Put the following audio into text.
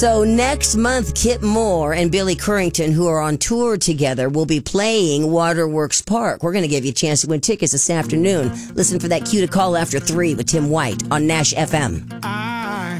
So next month, Kip Moore and Billy Currington, who are on tour together, will be playing Waterworks Park. We're going to give you a chance to win tickets this afternoon. Listen for that cue to call after 3 with Tim White on Nash FM.